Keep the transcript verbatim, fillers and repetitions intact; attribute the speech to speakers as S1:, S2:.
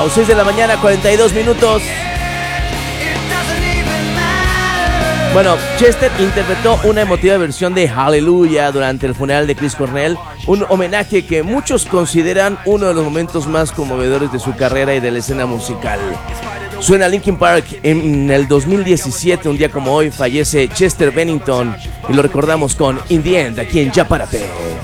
S1: Wow, seis de la mañana, cuarenta y dos minutos. Bueno, Chester interpretó una emotiva versión de Hallelujah durante el funeral de Chris Cornell, un homenaje que muchos consideran uno de los momentos más conmovedores de su carrera y de la escena musical. Suena Linkin Park. En el dos mil diecisiete, un día como hoy, fallece Chester Bennington y lo recordamos con In the End, aquí en Ya Párate.